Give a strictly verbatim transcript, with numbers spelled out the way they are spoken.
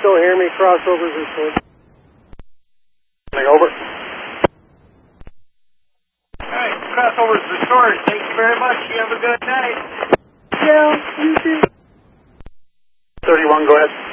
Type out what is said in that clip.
still hear me? Crossover's restored. Over. Alright, crossover's restored. Thank you very much. You have a good night. Yeah, you too. thirty-one, go ahead.